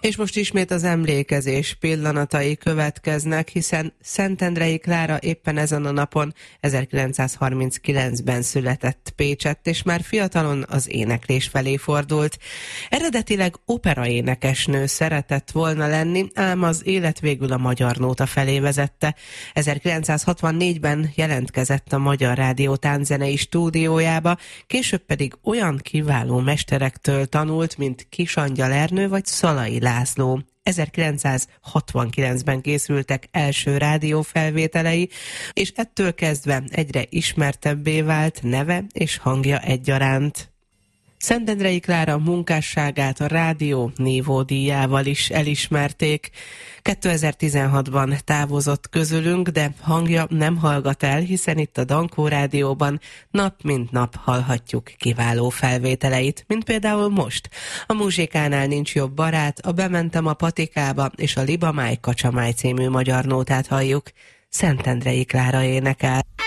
És most ismét az emlékezés pillanatai következnek, hiszen Szentendrei Klára éppen ezen a napon 1939-ben született Pécsett, és már fiatalon az éneklés felé fordult. Eredetileg operaénekesnő szeretett volna lenni, ám az élet végül a Magyar Nóta felé vezette. 1964-ben jelentkezett a Magyar Rádió tánczenei stúdiójába, később pedig olyan kiváló mesterektől tanult, mint Kis Angyal Ernő vagy Szalai László. 1969-ben készültek első rádiófelvételei, és ettől kezdve egyre ismertebbé vált neve és hangja egyaránt. Szentendrei Klára munkásságát a rádió Nívó díjával is elismerték. 2016-ban távozott közülünk, de hangja nem hallgat el, hiszen itt a Dankó Rádióban nap mint nap hallhatjuk kiváló felvételeit, mint például most. A Muzsikánál nincs jobb barát, a Bementem a patikába és a Libamáj Kacsamáj című magyar nótát halljuk. Szentendrei Klára énekel.